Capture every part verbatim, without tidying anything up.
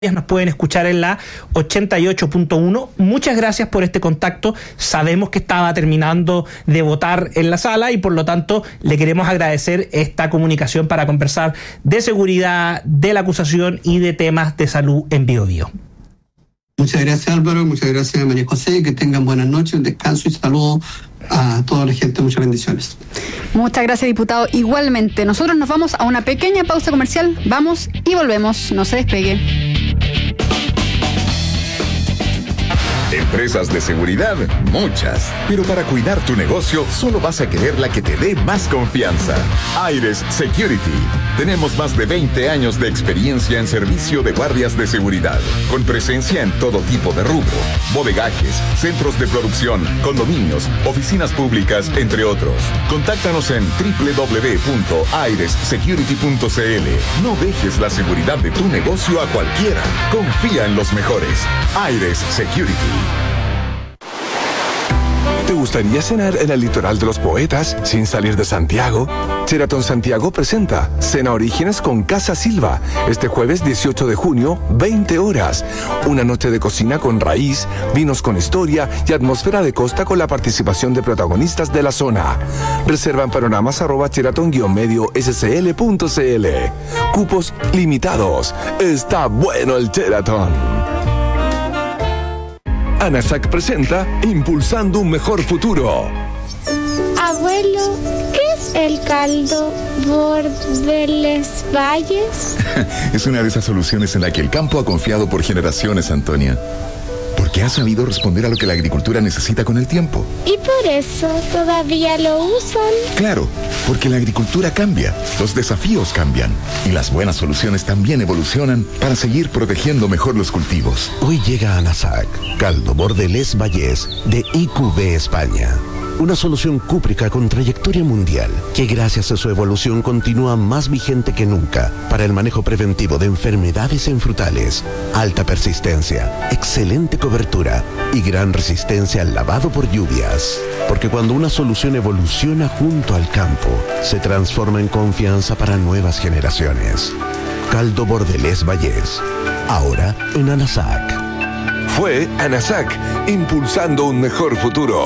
nos pueden escuchar en la ochenta y ocho punto uno. Muchas gracias por este contacto. Sabemos que estaba terminando de votar en la sala y por lo tanto le queremos agradecer esta comunicación para conversar de seguridad, de la acusación y de temas de salud en Bío Bío. Muchas gracias, Álvaro. Muchas gracias, María José. Que tengan buenas noches, descanso y saludos a toda la gente. Muchas bendiciones. Muchas gracias, diputado. Igualmente, nosotros nos vamos a una pequeña pausa comercial. Vamos y volvemos. No se despegue. Empresas de seguridad, muchas. Pero para cuidar tu negocio, solo vas a querer la que te dé más confianza. Aires Security. Tenemos más de veinte años de experiencia en servicio de guardias de seguridad, con presencia en todo tipo de rubro, bodegajes, centros de producción, condominios, oficinas públicas, entre otros. Contáctanos en doble u doble u doble u punto aires security punto c l. No dejes la seguridad de tu negocio a cualquiera. Confía en los mejores. Aires Security. ¿Te gustaría cenar en el litoral de los poetas sin salir de Santiago? Sheraton Santiago presenta Cena Orígenes con Casa Silva este jueves dieciocho de junio, veinte horas. Una noche de cocina con raíz, vinos con historia y atmósfera de costa con la participación de protagonistas de la zona. Reserva en panoramas arroba sheraton guion medio scl punto cl. Cupos limitados. Está bueno el Sheraton. ANASAC presenta Impulsando un Mejor Futuro. Abuelo, ¿qué es el caldo Bordeles Valles? Es una de esas soluciones en la que el campo ha confiado por generaciones, Antonia. Porque ha sabido responder a lo que la agricultura necesita con el tiempo. ¿Y por eso todavía lo usan? Claro, porque la agricultura cambia, los desafíos cambian y las buenas soluciones también evolucionan para seguir protegiendo mejor los cultivos. Hoy llega a ANASAC, caldo Bordeles Valles de I Q B España. Una solución cúprica con trayectoria mundial que gracias a su evolución continúa más vigente que nunca para el manejo preventivo de enfermedades en frutales, alta persistencia, excelente cobertura y gran resistencia al lavado por lluvias. Porque cuando una solución evoluciona junto al campo, se transforma en confianza para nuevas generaciones. Caldo Bordeles Valles, ahora en ANASAC. Fue ANASAC, impulsando un mejor futuro.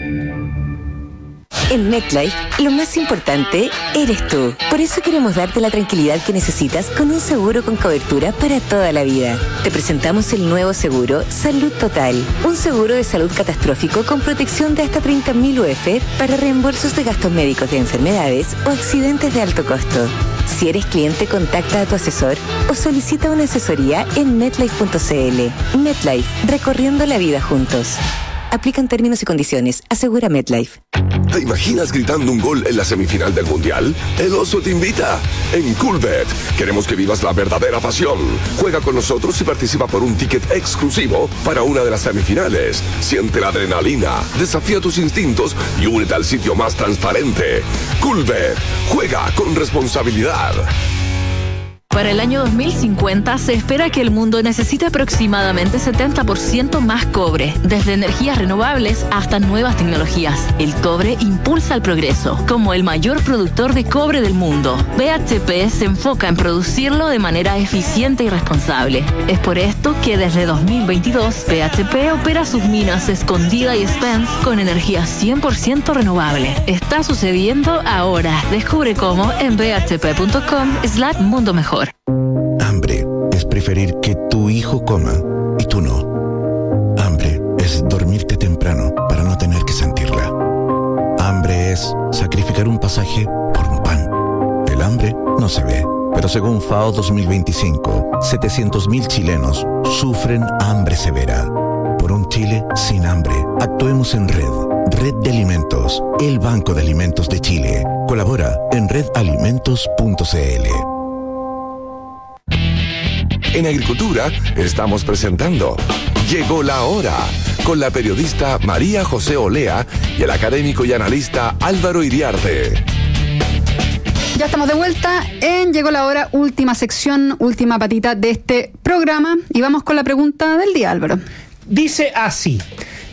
En MetLife, lo más importante eres tú. Por eso queremos darte la tranquilidad que necesitas con un seguro con cobertura para toda la vida. Te presentamos el nuevo seguro Salud Total. Un seguro de salud catastrófico con protección de hasta treinta mil U F para reembolsos de gastos médicos de enfermedades o accidentes de alto costo. Si eres cliente, contacta a tu asesor o solicita una asesoría en metlife punto c l. MetLife, recorriendo la vida juntos. Aplican términos y condiciones. Asegura MetLife. ¿Te imaginas gritando un gol en la semifinal del Mundial? El Oso te invita. En Coolbet queremos que vivas la verdadera pasión. Juega con nosotros y participa por un ticket exclusivo para una de las semifinales. Siente la adrenalina, desafía tus instintos y únete al sitio más transparente. Coolbet. Juega con responsabilidad. Para el año dos mil cincuenta se espera que el mundo necesite aproximadamente setenta por ciento más cobre, desde energías renovables hasta nuevas tecnologías. El cobre impulsa el progreso. Como el mayor productor de cobre del mundo, B H P se enfoca en producirlo de manera eficiente y responsable. Es por esto que desde dos mil veintidós B H P opera sus minas Escondida y Spence con energía cien por ciento renovable. Está sucediendo ahora. Descubre cómo en b h p punto com slash mundo mejor. Hambre es preferir que tu hijo coma y tú no. Hambre es dormirte temprano para no tener que sentirla. Hambre es sacrificar un pasaje por un pan. El hambre no se ve, pero según FAO dos mil veinticinco, setecientos mil chilenos sufren hambre severa. Por un Chile sin hambre, actuemos en red. Red de Alimentos, el Banco de Alimentos de Chile. Colabora en red alimentos punto c l. En Agricultura estamos presentando Llegó la Hora con la periodista María José Olea y el académico y analista Álvaro Iriarte. Ya estamos de vuelta en Llegó la Hora, última sección, última patita de este programa y vamos con la pregunta del día, Álvaro. Dice así: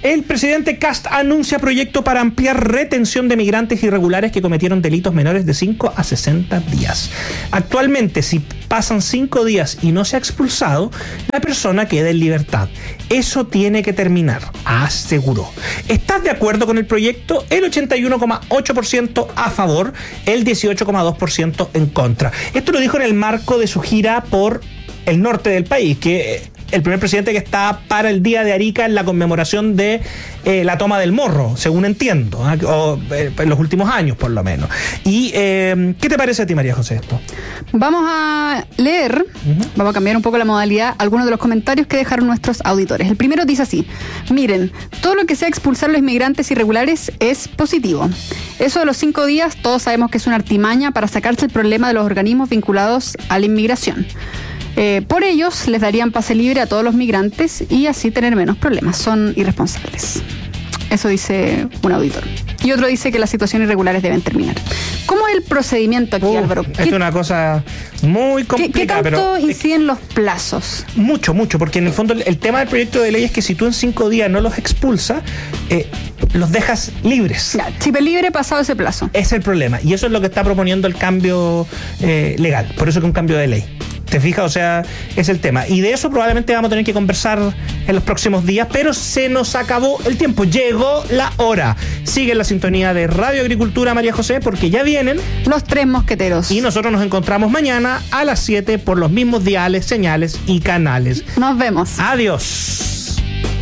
El presidente Kast anuncia proyecto para ampliar retención de migrantes irregulares que cometieron delitos menores de cinco a sesenta días. Actualmente, si pasan cinco días y no se ha expulsado, la persona queda en libertad. Eso tiene que terminar, aseguró. ¿Estás de acuerdo con el proyecto? El ochenta y uno coma ocho por ciento a favor, el dieciocho coma dos por ciento en contra. Esto lo dijo en el marco de su gira por el norte del país, que el primer presidente que está para el Día de Arica en la conmemoración de eh, la toma del Morro, según entiendo, ¿eh? o eh, en los últimos años por lo menos. ¿Y eh, qué te parece a ti, María José, esto? Vamos a leer, uh-huh. vamos a cambiar un poco la modalidad, algunos de los comentarios que dejaron nuestros auditores. El primero dice así: miren, todo lo que sea expulsar a los inmigrantes irregulares es positivo. Eso de los cinco días, todos sabemos que es una artimaña para sacarse el problema de los organismos vinculados a la inmigración. Eh, por ellos les darían pase libre a todos los migrantes y así tener menos problemas. Son irresponsables. Eso dice un auditor. Y otro dice que las situaciones irregulares deben terminar. ¿Cómo es el procedimiento aquí, uh, Álvaro? Es una cosa muy complicada. ¿Qué, qué tanto pero inciden los plazos? Mucho, mucho, porque en el fondo el, el tema del proyecto de ley es que si tú en cinco días no los expulsas, eh, los dejas libres. Ya, chip libre pasado ese plazo. Es el problema. Y eso es lo que está proponiendo el cambio eh, legal. Por eso que un cambio de ley. ¿Te fijas? O sea, es el tema. Y de eso probablemente vamos a tener que conversar en los próximos días, pero se nos acabó el tiempo. Llegó la hora. Sigue en la sintonía de Radio Agricultura, María José, porque ya vienen los tres mosqueteros. Y nosotros nos encontramos mañana a las siete por los mismos diales, señales y canales. Nos vemos. Adiós.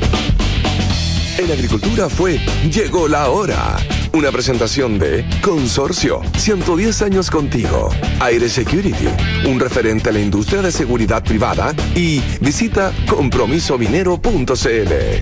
En Agricultura fue Llegó la hora. Una presentación de Consorcio, ciento diez años contigo. Aire Security, un referente a la industria de seguridad privada. Y visita compromiso minero punto c l.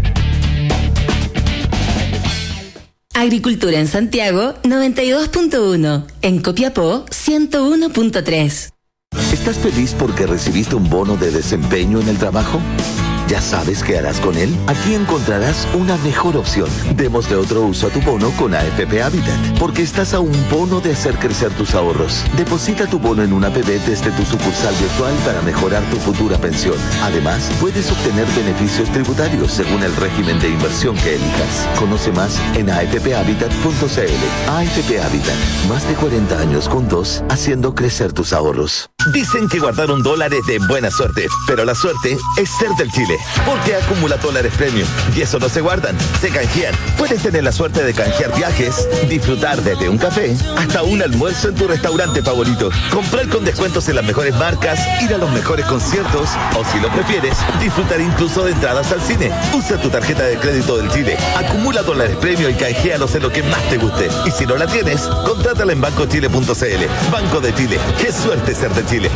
Agricultura en Santiago, noventa y dos punto uno. En Copiapó, ciento uno punto tres. ¿Estás feliz porque recibiste un bono de desempeño en el trabajo? ¿Ya sabes qué harás con él? Aquí encontrarás una mejor opción. Démosle otro uso a tu bono con A F P Habitat, porque estás a un bono de hacer crecer tus ahorros. Deposita tu bono en una A P B desde tu sucursal virtual para mejorar tu futura pensión. Además, puedes obtener beneficios tributarios según el régimen de inversión que elijas. Conoce más en a f p habitat punto c l. A F P Habitat, más de cuarenta años juntos, haciendo crecer tus ahorros. Dicen que guardaron dólares de buena suerte, pero la suerte es ser del Chile. Porque acumula dólares premium y eso no se guardan, se canjean. Puedes tener la suerte de canjear viajes, disfrutar desde un café hasta un almuerzo en tu restaurante favorito, comprar con descuentos en las mejores marcas, ir a los mejores conciertos o, si lo prefieres, disfrutar incluso de entradas al cine. Usa tu tarjeta de crédito del Chile, acumula dólares premium y canjealos en lo que más te guste. Y si no la tienes, contrátala en banco chile punto c l. Banco de Chile, qué suerte ser de Chile.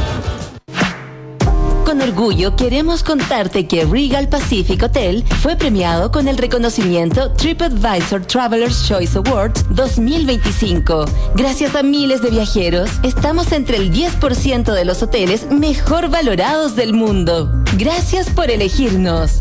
Con orgullo queremos contarte que Regal Pacific Hotel fue premiado con el reconocimiento TripAdvisor Traveler's Choice Awards dos mil veinticinco. Gracias a miles de viajeros, estamos entre el diez por ciento de los hoteles mejor valorados del mundo. Gracias por elegirnos.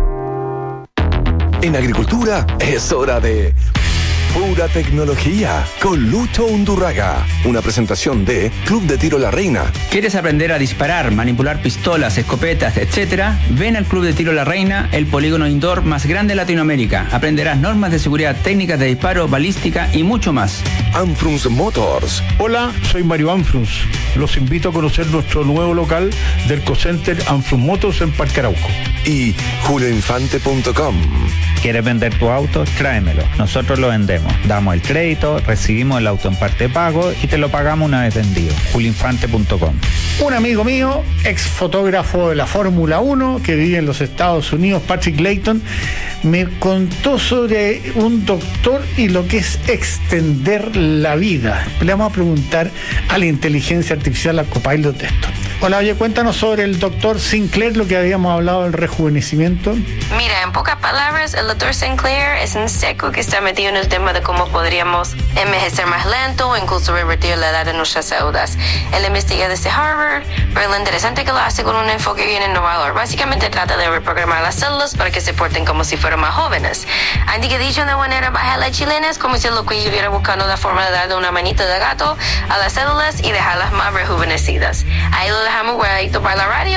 En Agricultura es hora de Pura Tecnología con Lucho Undurraga. Una presentación de Club de Tiro La Reina. ¿Quieres aprender a disparar, manipular pistolas, escopetas, etcétera? Ven al Club de Tiro La Reina, el polígono indoor más grande de Latinoamérica. Aprenderás normas de seguridad, técnicas de disparo, balística y mucho más. Anfrunz Motors. Hola, soy Mario Anfrunz. Los invito a conocer nuestro nuevo local del Cocenter Anfrunz Motors en Parque Arauco. Y julio infante punto com. ¿Quieres vender tu auto? Tráemelo. Nosotros lo vendemos. Damos el crédito, recibimos el auto en parte de pago y te lo pagamos una vez vendido. julio infante punto com. Un amigo mío, ex fotógrafo de la Fórmula uno, que vive en los Estados Unidos, Patrick Layton, me contó sobre un doctor y lo que es extender la vida. Le vamos a preguntar a la inteligencia artificial, a Copilot, de esto. Hola, oye, cuéntanos sobre el doctor Sinclair, lo que habíamos hablado del rejuvenecimiento. Mira, en pocas palabras, el doctor Sinclair es un seco que está metido en el tema de cómo podríamos envejecer más lento o incluso revertir la edad de nuestras células. Él investiga desde Harvard, pero lo interesante que lo hace con un enfoque bien innovador. Básicamente trata de reprogramar las células para que se porten como si fueran más jóvenes. Andy, que dicho de manera baja la chilena, es como si lo que estuviera buscando la forma de darle una manita de gato a las células y dejarlas más rejuvenecidas. Ahí lo dejamos guardadito para la radio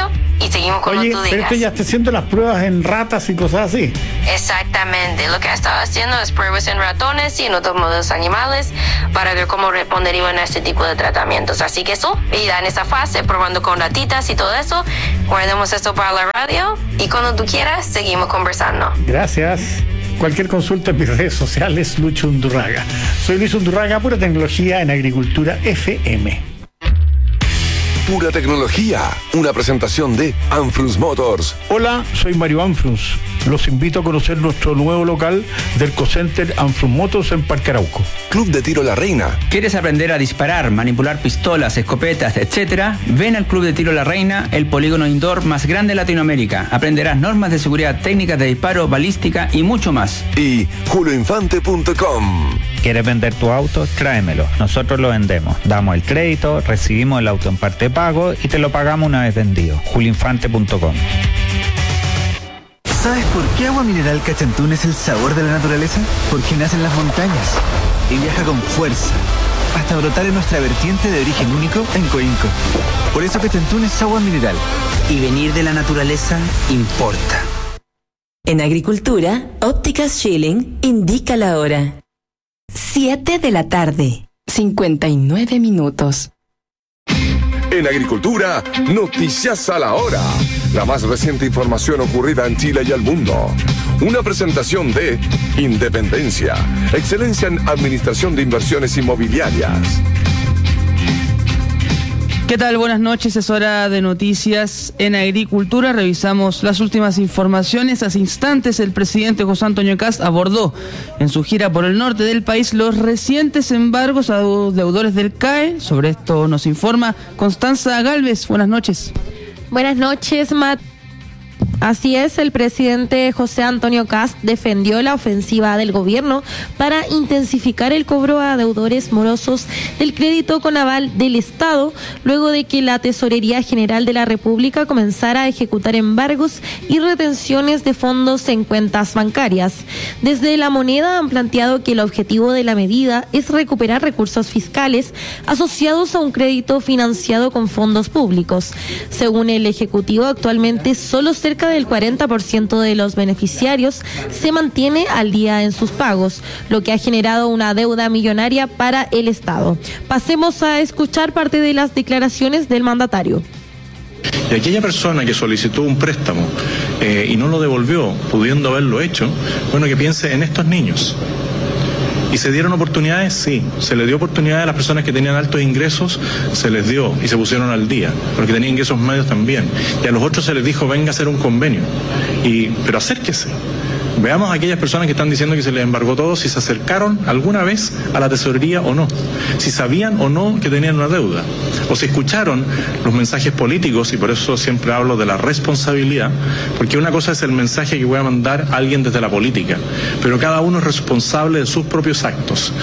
y seguimos con Oye, lo que tú pero digas. esto ya está haciendo las pruebas en ratas y cosas así. Exactamente, lo que ha estado haciendo es pruebas en ratones y en otros modelos animales para ver cómo responderían a este tipo de tratamientos. Así que eso, y ya en esa fase, probando con ratitas y todo eso, guardemos esto para la radio y cuando tú quieras, seguimos conversando. Gracias. Cualquier consulta en mis redes sociales, Lucho Undurraga. Soy Luis Undurraga, Pura Tecnología en Agricultura F M. Pura Tecnología, una presentación de Anfrus Motors. Hola, soy Mario Anfrus. Los invito a conocer nuestro nuevo local del Cocenter Anfrus Motors en Parque Arauco. Club de Tiro La Reina. ¿Quieres aprender a disparar, manipular pistolas, escopetas, etcétera? Ven al Club de Tiro La Reina, el polígono indoor más grande de Latinoamérica. Aprenderás normas de seguridad, técnicas de disparo, balística y mucho más. Y julio infante punto com. ¿Quieres vender tu auto? Tráemelo. Nosotros lo vendemos. Damos el crédito, recibimos el auto en parte de pago y te lo pagamos una vez vendido. julio infante punto com. ¿Sabes por qué Agua Mineral Cachantún es el sabor de la naturaleza? Porque nace en las montañas y viaja con fuerza hasta brotar en nuestra vertiente de origen único en Coinco. Por eso Cachantún es agua mineral. Y venir de la naturaleza importa. En Agricultura, Ópticas Schilling indica la hora. siete de la tarde, cincuenta y nueve minutos. En Agricultura, noticias a la hora. La más reciente información ocurrida en Chile y al mundo. Una presentación de Independencia, excelencia en administración de inversiones inmobiliarias. ¿Qué tal? Buenas noches, es hora de noticias en Agricultura. Revisamos las últimas informaciones. Hace instantes el presidente José Antonio Kast abordó en su gira por el norte del país los recientes embargos a los deudores del C A E. Sobre esto nos informa Constanza Galvez. Buenas noches. Buenas noches, Matt. Así es, el presidente José Antonio Kast defendió la ofensiva del gobierno para intensificar el cobro a deudores morosos del crédito con aval del Estado, luego de que la Tesorería General de la República comenzara a ejecutar embargos y retenciones de fondos en cuentas bancarias. Desde La Moneda han planteado que el objetivo de la medida es recuperar recursos fiscales asociados a un crédito financiado con fondos públicos. Según el Ejecutivo, actualmente solo cerca de del cuarenta por ciento de los beneficiarios se mantiene al día en sus pagos, lo que ha generado una deuda millonaria para el Estado. Pasemos a escuchar parte de las declaraciones del mandatario. Y aquella persona que solicitó un préstamo eh, y no lo devolvió, pudiendo haberlo hecho, bueno, que piense en estos niños. ¿Y se dieron oportunidades? Sí. ¿Se les dio oportunidades a las personas que tenían altos ingresos? Se les dio y se pusieron al día, porque tenían ingresos medios también. Y a los otros se les dijo, venga a hacer un convenio. Y, pero acérquese. Veamos a aquellas personas que están diciendo que se les embargó todo, si se acercaron alguna vez a la tesorería o no, si sabían o no que tenían una deuda, o si escucharon los mensajes políticos, y por eso siempre hablo de la responsabilidad, porque una cosa es el mensaje que voy a mandar a alguien desde la política, pero cada uno es responsable de sus propios actos.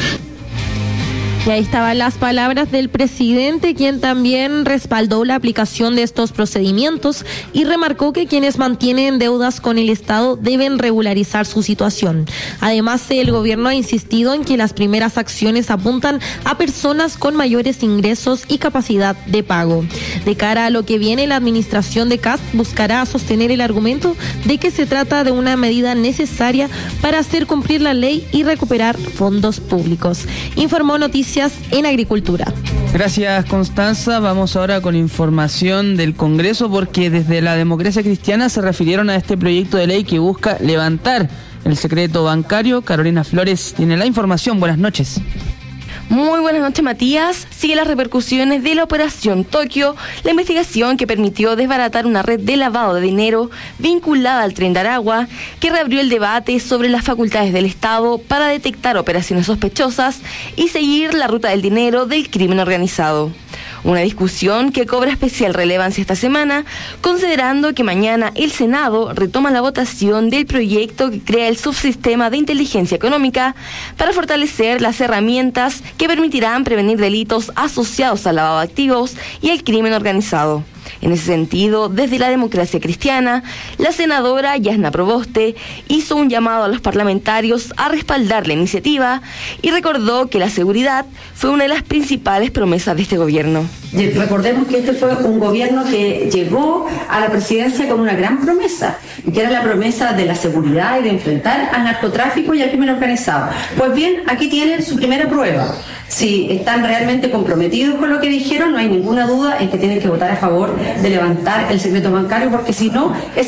Y ahí estaban las palabras del presidente, quien también respaldó la aplicación de estos procedimientos y remarcó que quienes mantienen deudas con el Estado deben regularizar su situación. Además, el gobierno ha insistido en que las primeras acciones apuntan a personas con mayores ingresos y capacidad de pago. De cara a lo que viene, la administración de Kast buscará sostener el argumento de que se trata de una medida necesaria para hacer cumplir la ley y recuperar fondos públicos. Informó Noticias en Agricultura. Gracias, Constanza. Vamos ahora con información del Congreso, porque desde la Democracia Cristiana se refirieron a este proyecto de ley que busca levantar el secreto bancario. Carolina Flores tiene la información. Buenas noches. Muy buenas noches, Matías. Sigue las repercusiones de la Operación Tokio, la investigación que permitió desbaratar una red de lavado de dinero vinculada al Tren de Aragua, que reabrió el debate sobre las facultades del Estado para detectar operaciones sospechosas y seguir la ruta del dinero del crimen organizado. Una discusión que cobra especial relevancia esta semana, considerando que mañana el Senado retoma la votación del proyecto que crea el subsistema de inteligencia económica para fortalecer las herramientas que permitirán prevenir delitos asociados al lavado de activos y al crimen organizado. En ese sentido, desde la Democracia Cristiana, la senadora Yasna Proboste hizo un llamado a los parlamentarios a respaldar la iniciativa y recordó que la seguridad fue una de las principales promesas de este gobierno. Recordemos que este fue un gobierno que llegó a la presidencia con una gran promesa, que era la promesa de la seguridad y de enfrentar al narcotráfico y al crimen organizado. Pues bien, aquí tienen su primera prueba. Si están realmente comprometidos con lo que dijeron, no hay ninguna duda en que tienen que votar a favor de levantar el secreto bancario, porque si no, es